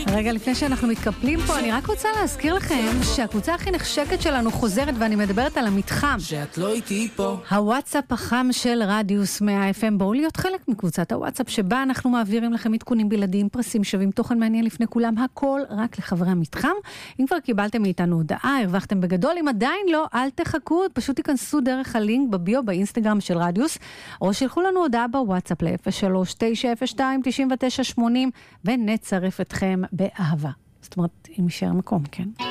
רגע, לפני שאנחנו מתקפלים פה, אני רק רוצה להזכיר לכם שהקבוצה הכי נחשקת שלנו חוזרת, ואני מדברת על המתחם. שאת לא איתי פה. הוואטסאפ החם של רדיוס 100 FM. בואו להיות חלק מקבוצת הוואטסאפ, שבה אנחנו מעבירים לכם עדכונים בלעדיים, פרסים שווים, תוכן מעניין לפני כולם, הכל רק לחברי המתחם. אם כבר קיבלתם מאיתנו הודעה, הרווחתם בגדול, אם עדיין לא, אל תחכו, פשוט תיכנסו דרך הלינק בביו באינסטגרם של רדיוס, או שלחו לנו הודעה בוואטסאפ ל-03-902-9980, ונצרף אתכם באהבה. זאת אומרת, אם יישאר מקום, כן?